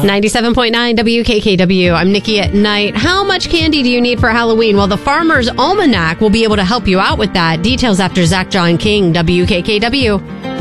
97.9 WKKW. I'm Nikki at Night. How much candy do you need for Halloween? Well, the Farmer's Almanac will be able to help you out with that. Details after Zach John King, WKKW.